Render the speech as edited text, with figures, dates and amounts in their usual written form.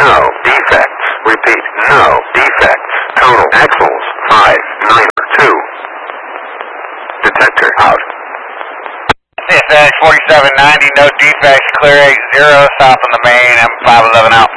No defects. Repeat, no defects. Total axles, 592. Detector out. CSH 4790, no defects, clear 80, south on the main, M511 out.